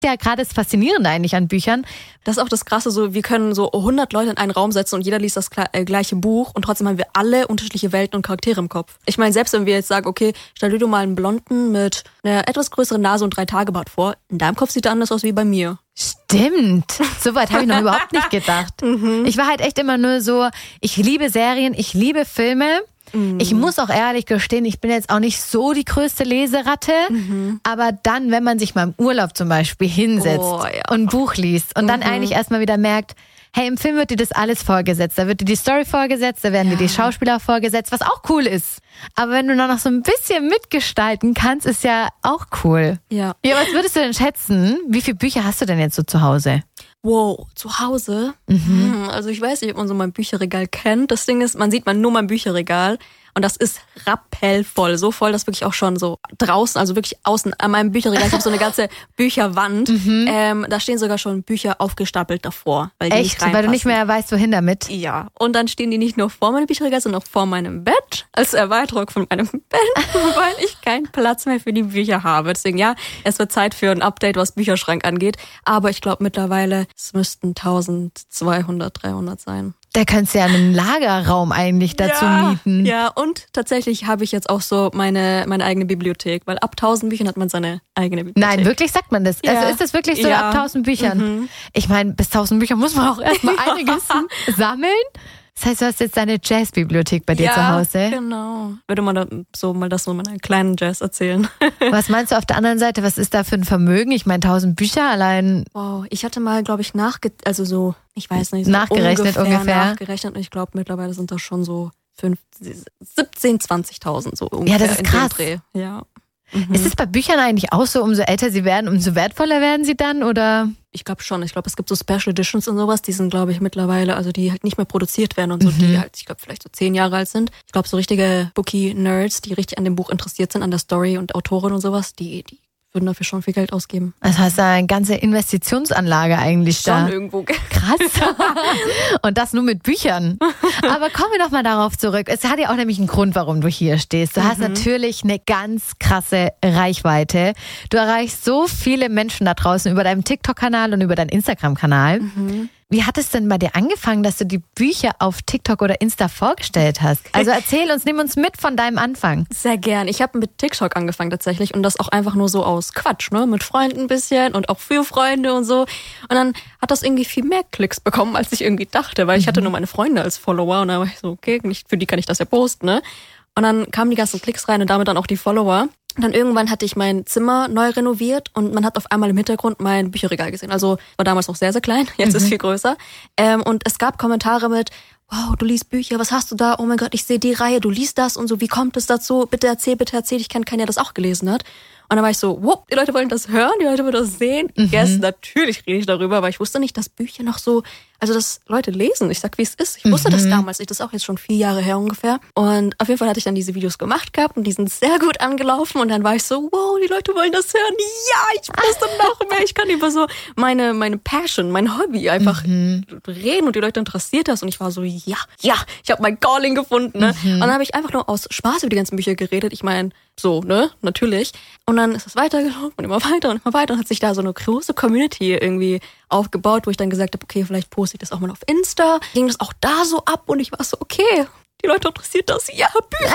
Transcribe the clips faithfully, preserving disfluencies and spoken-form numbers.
Ja, gerade das Faszinierende eigentlich an Büchern. Das ist auch das Krasse, so wir können so hundert Leute in einen Raum setzen und jeder liest das gleiche Buch und trotzdem haben wir alle unterschiedliche Welten und Charaktere im Kopf. Ich meine, selbst wenn wir jetzt sagen, okay, stell dir mal einen Blonden mit einer etwas größeren Nase und drei Tagebart vor, in deinem Kopf sieht er anders aus wie bei mir. Stimmt. So weit habe ich noch überhaupt nicht gedacht. Mhm. Ich war halt echt immer nur so, ich liebe Serien, ich liebe Filme. Ich muss auch ehrlich gestehen, ich bin jetzt auch nicht so die größte Leseratte, mhm. aber dann, wenn man sich mal im Urlaub zum Beispiel hinsetzt oh, ja. und ein Buch liest und dann mhm. eigentlich erstmal wieder merkt, hey, im Film wird dir das alles vorgesetzt, da wird dir die Story vorgesetzt, da werden ja. dir die Schauspieler vorgesetzt, was auch cool ist. Aber wenn du noch so ein bisschen mitgestalten kannst, ist ja auch cool. Ja. Ja, was würdest du denn schätzen? Wie viele Bücher hast du denn jetzt so zu Hause? Wow, zu Hause? Mhm. Also ich weiß nicht, ob man so mein Bücherregal kennt. Das Ding ist, man sieht man nur mein Bücherregal und das ist rappellvoll. So voll, dass wirklich auch schon so draußen, also wirklich außen an meinem Bücherregal, ich habe so eine ganze Bücherwand. Mhm. Ähm, da stehen sogar schon Bücher aufgestapelt davor. Weil die Echt? nicht reinpassen. Weil du nicht mehr weißt, wohin damit? Ja, und dann stehen die nicht nur vor meinem Bücherregal, sondern auch vor meinem Bett, als Erweiterung von meinem Bett, weil ich keinen Platz mehr für die Bücher habe. Deswegen ja, es wird Zeit für ein Update, was Bücherschrank angeht. Aber ich glaube mittlerweile, es müssten eintausendzweihundert, dreihundert sein. Da kannst du ja einen Lagerraum eigentlich dazu ja, mieten. Ja, und tatsächlich habe ich jetzt auch so meine meine eigene Bibliothek, weil ab tausend Büchern hat man seine eigene Bibliothek. Nein, wirklich sagt man das? Ja. Also ist das wirklich so ja. ab tausend Büchern? Mhm. Ich meine, bis tausend Bücher muss man auch erstmal einiges sammeln. Das heißt, du hast jetzt deine Jazzbibliothek bei dir ja, zu Hause. Genau. Würde man da so mal das so meiner kleinen Jazz erzählen. Was meinst du auf der anderen Seite? Was ist da für ein Vermögen? Ich meine, tausend Bücher allein. Wow, ich hatte mal, glaube ich, nachge, also so, ich weiß nicht, so nachgerechnet ungefähr, ungefähr. Nachgerechnet und ich glaube, mittlerweile sind das schon so fünf, siebzehn, zwanzigtausend so ungefähr. Ja, das ist krass. In dem Dreh. Ja. Mhm. Ist es bei Büchern eigentlich auch so, umso älter sie werden, umso wertvoller werden sie dann, oder? Ich glaube schon. Ich glaube, es gibt so Special Editions und sowas, die sind, glaube ich, mittlerweile, also die halt nicht mehr produziert werden und so, mhm. die halt, ich glaube, vielleicht so zehn Jahre alt sind. Ich glaube, so richtige Bookie-Nerds, die richtig an dem Buch interessiert sind, an der Story und Autorin und sowas, die, die würden dafür schon viel Geld ausgeben. Das heißt, eine ganze Investitionsanlage eigentlich schon da. Schon irgendwo. Krass. Und das nur mit Büchern. Aber kommen wir doch mal darauf zurück. Es hat ja auch nämlich einen Grund, warum du hier stehst. Du mhm. hast natürlich eine ganz krasse Reichweite. Du erreichst so viele Menschen da draußen über deinen TikTok-Kanal und über deinen Instagram-Kanal. Mhm. Wie hat es denn bei dir angefangen, dass du die Bücher auf TikTok oder Insta vorgestellt hast? Also erzähl uns, nimm uns mit von deinem Anfang. Sehr gern. Ich habe mit TikTok angefangen tatsächlich und das auch einfach nur so aus Quatsch, ne? Mit Freunden ein bisschen und auch für Freunde und so. Und dann hat das irgendwie viel mehr Klicks bekommen, als ich irgendwie dachte, weil ich hatte nur meine Freunde als Follower und dann war ich so, okay, nicht, für die kann ich das ja posten, ne? Und dann kamen die ganzen Klicks rein und damit dann auch die Follower. Und dann irgendwann hatte ich mein Zimmer neu renoviert und man hat auf einmal im Hintergrund mein Bücherregal gesehen. Also war damals noch sehr, sehr klein, jetzt mhm. ist es viel größer. Ähm, und es gab Kommentare mit, wow, du liest Bücher, was hast du da? Oh mein Gott, ich sehe die Reihe, du liest das und so, wie kommt es dazu? Bitte erzähl, bitte erzähl, ich kenne keinen, der das auch gelesen hat. Und dann war ich so, wow, die Leute wollen das hören, die Leute wollen das sehen. Mhm. Yes, natürlich rede ich darüber, aber ich wusste nicht, dass Bücher noch so, also dass Leute lesen. Ich sag, wie es ist. Ich wusste mhm. das damals, ich das auch jetzt schon vier Jahre her ungefähr. Und auf jeden Fall hatte ich dann diese Videos gemacht gehabt und die sind sehr gut angelaufen. Und dann war ich so, wow, die Leute wollen das hören. Ja, ich wusste noch mehr. Ich kann über so meine meine Passion, mein Hobby einfach mhm. reden und die Leute interessiert das. Und ich war so, ja, ja, ich habe mein Calling gefunden. Ne? Mhm. Und dann habe ich einfach nur aus Spaß über die ganzen Bücher geredet. Ich meine, so, ne, natürlich. Und dann ist es weitergelaufen und immer weiter und immer weiter und hat sich da so eine große Community irgendwie aufgebaut, wo ich dann gesagt habe, okay, vielleicht poste ich das auch mal auf Insta. Ging das auch da so ab und ich war so, okay, die Leute interessiert das. Ja, Bücher.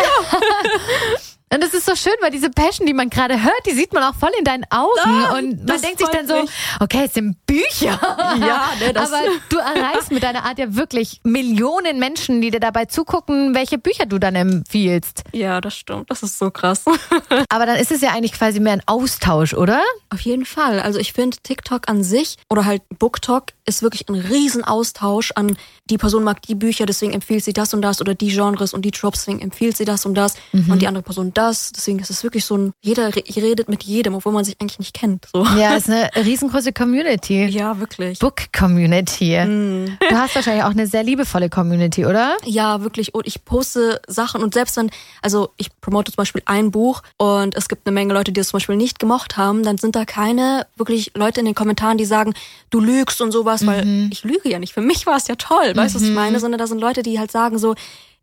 Und das ist so schön, weil diese Passion, die man gerade hört, die sieht man auch voll in deinen Augen. Ah, und man denkt sich dann so, mich. okay, es sind Bücher. Ja, ne, das aber du erreichst mit deiner Art ja wirklich Millionen Menschen, die dir dabei zugucken, welche Bücher du dann empfiehlst. Ja, das stimmt. Das ist so krass. Aber dann ist es ja eigentlich quasi mehr ein Austausch, oder? Auf jeden Fall. Also ich finde TikTok an sich oder halt BookTok ist wirklich ein Riesenaustausch an, die Person mag die Bücher, deswegen empfiehlt sie das und das oder die Genres und die Tropes, deswegen empfiehlt sie das und das mhm. und die andere Person das. Deswegen ist es wirklich so ein, jeder redet mit jedem, obwohl man sich eigentlich nicht kennt. So. Ja, es ist eine riesengroße Community. Ja, wirklich. Book-Community. Mm. Du hast wahrscheinlich auch eine sehr liebevolle Community, oder? Ja, wirklich. Und ich poste Sachen und selbst wenn, also ich promote zum Beispiel ein Buch und es gibt eine Menge Leute, die das zum Beispiel nicht gemocht haben, dann sind da keine wirklich Leute in den Kommentaren, die sagen, du lügst und sowas, mhm. weil ich lüge ja nicht. Für mich war es ja toll, weißt du, mhm. was ich meine? Sondern da sind Leute, die halt sagen so,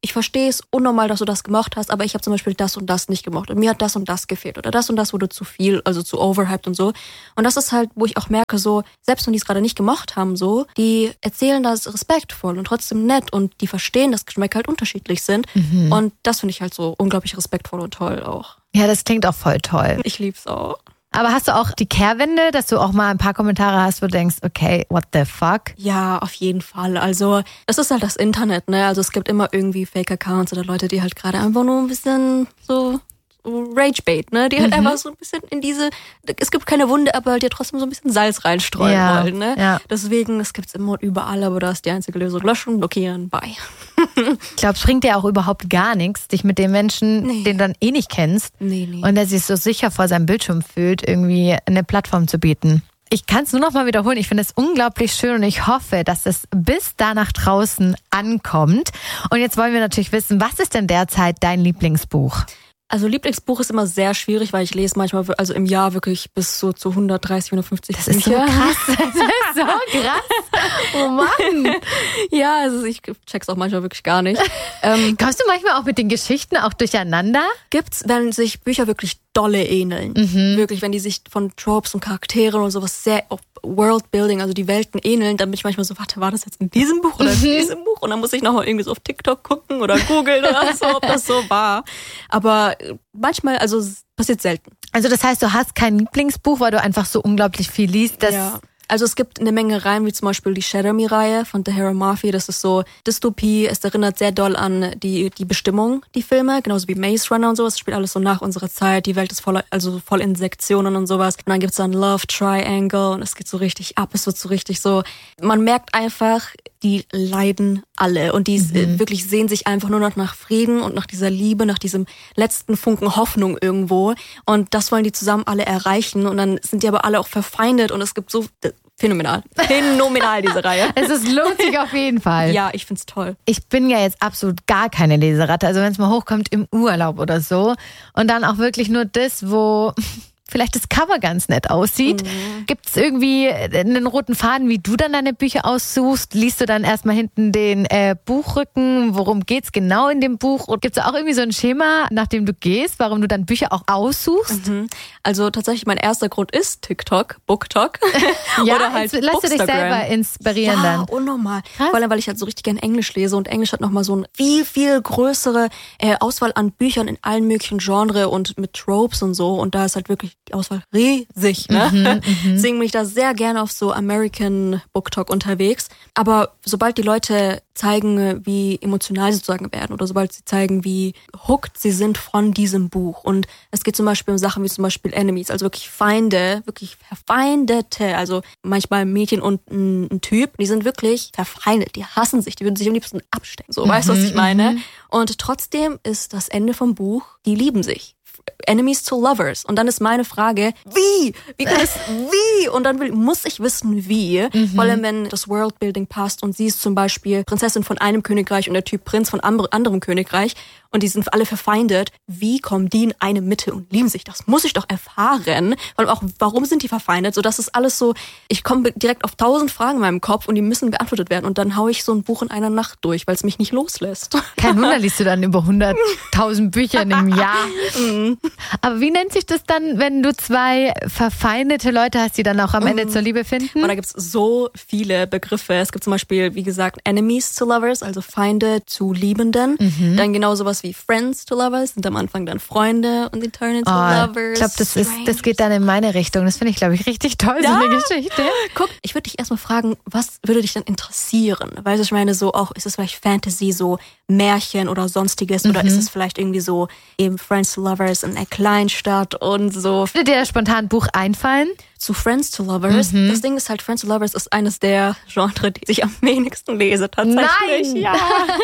ich verstehe es unnormal, dass du das gemocht hast, aber ich habe zum Beispiel das und das nicht gemocht und mir hat das und das gefehlt oder das und das wurde zu viel, also zu overhyped und so. Und das ist halt, wo ich auch merke, so, selbst wenn die es gerade nicht gemocht haben, so, die erzählen das respektvoll und trotzdem nett und die verstehen, dass Geschmäcker halt unterschiedlich sind. Mhm. Und das finde ich halt so unglaublich respektvoll und toll auch. Ja, das klingt auch voll toll. Ich lieb's auch. Aber hast du auch die Kehrwende, dass du auch mal ein paar Kommentare hast, wo du denkst, okay, what the fuck? Ja, auf jeden Fall. Also das ist halt das Internet, ne? Also es gibt immer irgendwie Fake-Accounts oder Leute, die halt gerade einfach nur ein bisschen so Ragebait, ne? Die halt mhm. einfach so ein bisschen in diese, es gibt keine Wunde, aber halt ja trotzdem so ein bisschen Salz reinstreuen ja, wollen, ne? Ja. Deswegen, es gibt's immer und überall, aber da ist die einzige Lösung: löschen, blockieren, bye. Ich glaube, es bringt dir auch überhaupt gar nichts, dich mit dem Menschen, nee. den du dann eh nicht kennst nee, nee. und der sich so sicher vor seinem Bildschirm fühlt, irgendwie eine Plattform zu bieten. Ich kann es nur noch mal wiederholen. Ich finde es unglaublich schön und ich hoffe, dass es bis da nach draußen ankommt. Und jetzt wollen wir natürlich wissen, was ist denn derzeit dein Lieblingsbuch? Also Lieblingsbuch ist immer sehr schwierig, weil ich lese manchmal, also im Jahr wirklich bis so zu hundertdreißig, hundertfünfzig Das ist so Bücher. krass. Das ist so krass. Oh Mann. Ja, also ich check's auch manchmal wirklich gar nicht. Ähm, Kommst du manchmal auch mit den Geschichten auch durcheinander? Gibt's, wenn sich Bücher wirklich dolle ähneln. Mhm. Wirklich, wenn die sich von Tropes und Charakteren und sowas sehr auf Worldbuilding, also die Welten ähneln, dann bin ich manchmal so, warte, war das jetzt in diesem Buch oder in mhm. diesem Buch? Und dann muss ich nochmal irgendwie so auf TikTok gucken oder googeln oder so, ob das so war. Aber manchmal, also es passiert selten. Also das heißt, du hast kein Lieblingsbuch, weil du einfach so unglaublich viel liest, dass... Ja. Also es gibt eine Menge Reihen, wie zum Beispiel die Shadow Me-Reihe von Tahereh Mafi. Das ist so Dystopie. Es erinnert sehr doll an die die Bestimmung, die Filme, genauso wie Maze Runner und sowas. Es spielt alles so nach unserer Zeit. Die Welt ist voll, also voll in Sektionen und sowas. Und dann gibt's dann Love Triangle und es geht so richtig ab. Es wird so richtig so. Man merkt einfach, die leiden alle und die mhm. wirklich sehen sich einfach nur noch nach Frieden und nach dieser Liebe, nach diesem letzten Funken Hoffnung irgendwo. Und das wollen die zusammen alle erreichen. Und dann sind die aber alle auch verfeindet und es gibt so phänomenal, phänomenal diese Reihe. Es ist, lohnt sich auf jeden Fall. Ja, ich find's toll. Ich bin ja jetzt absolut gar keine Leseratte. Also wenn es mal hochkommt im Urlaub oder so und dann auch wirklich nur das, wo vielleicht das Cover ganz nett aussieht. Mhm. Gibt es irgendwie einen roten Faden, wie du dann deine Bücher aussuchst? Liest du dann erstmal hinten den äh, Buchrücken? Worum geht's genau in dem Buch? Und gibt es auch irgendwie so ein Schema, nach dem du gehst, warum du dann Bücher auch aussuchst? Mhm. Also tatsächlich mein erster Grund ist TikTok, BookTok. Ja, oder halt lass du dich selber inspirieren ja, dann. unnormal. Krass. Vor allem, weil ich halt so richtig gern Englisch lese und Englisch hat nochmal so eine viel, viel größere äh, Auswahl an Büchern in allen möglichen Genres und mit Tropes und so. Und da ist halt wirklich die Auswahl riesig, ne? Mhm, Deswegen bin ich da sehr gerne auf so American BookTok unterwegs. Aber sobald die Leute zeigen, wie emotional sie sozusagen werden oder sobald sie zeigen, wie hooked sie sind von diesem Buch. Und es geht zum Beispiel um Sachen wie zum Beispiel Enemies, also wirklich Feinde, wirklich Verfeindete, also manchmal ein Mädchen und ein, ein Typ, die sind wirklich verfeindet, die hassen sich, die würden sich am liebsten abstecken, so, mhm, weißt du, was ich meine? Und trotzdem ist das Ende vom Buch, die lieben sich. Enemies to Lovers. Und dann ist meine Frage, wie? Wie kann es, wie? Und dann will, muss ich wissen, wie. Mhm. Vor allem, wenn das Worldbuilding passt und sie ist zum Beispiel Prinzessin von einem Königreich und der Typ Prinz von anderem Königreich und die sind alle verfeindet. Wie kommen die in eine Mitte und lieben sich? Das muss ich doch erfahren. Vor allem auch, warum sind die verfeindet? So, das ist alles so, ich komme direkt auf tausend Fragen in meinem Kopf und die müssen beantwortet werden. Und dann haue ich so ein Buch in einer Nacht durch, weil es mich nicht loslässt. Kein Wunder, liest du dann über hunderttausend Bücher in einem Jahr. Mhm. Aber wie nennt sich das dann, wenn du zwei verfeindete Leute hast, die dann auch am Ende mhm. zur Liebe finden? Und da gibt's so viele Begriffe. Es gibt zum Beispiel, wie gesagt, Enemies to Lovers, also Feinde zu Liebenden. Mhm. Dann genau sowas wie Friends to Lovers, sind am Anfang dann Freunde und die turn into oh, Lovers. Ich glaube, das, ist, das geht dann in meine Richtung. Das finde ich, glaube ich, richtig toll, ja. so eine Geschichte. Guck, ich würde dich erstmal fragen, was würde dich denn interessieren? Weißt du, ich meine, so auch, ist es vielleicht Fantasy, so Märchen oder sonstiges? Mhm. Oder ist es vielleicht irgendwie so eben Friends to Lovers in einer Kleinstadt und so? Würde dir da spontan ein Buch einfallen? Zu Friends to Lovers. Mhm. Das Ding ist halt, Friends to Lovers ist eines der Genres, die ich am wenigsten lese, tatsächlich. Nein! Ja.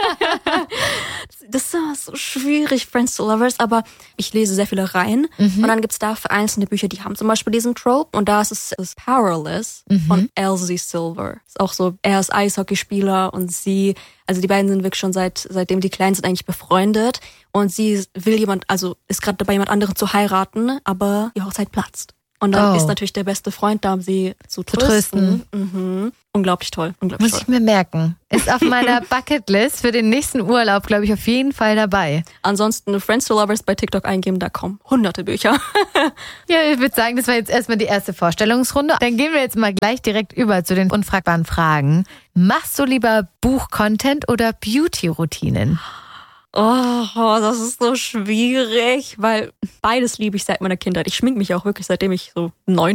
Das ist so schwierig, Friends to Lovers, aber ich lese sehr viele Reihen. Mhm. Und dann gibt's da vereinzelte Bücher, die haben zum Beispiel diesen Trope. Und da ist es ist Powerless mhm. von Elsie Silver. Ist auch so, er ist Eishockeyspieler und sie, also die beiden sind wirklich schon seit seitdem die klein sind eigentlich befreundet. Und sie will jemand, also ist gerade dabei, jemand anderen zu heiraten, aber die Hochzeit platzt. Und dann Oh. ist natürlich der beste Freund da, um sie zu Zu trösten. Mhm. Unglaublich toll. Unglaublich Muss toll. ich mir merken. Ist auf meiner Bucketlist für den nächsten Urlaub, glaube ich, auf jeden Fall dabei. Ansonsten Friends to Lovers bei TikTok eingeben, da kommen hunderte Bücher. Ja, ich würde sagen, das war jetzt erstmal die erste Vorstellungsrunde. Dann gehen wir jetzt mal gleich direkt über zu den unfragbaren Fragen. Machst du lieber Buch-Content oder Beauty-Routinen? Oh, das ist so schwierig, weil beides liebe ich seit meiner Kindheit. Ich schminke mich auch wirklich, seitdem ich so neun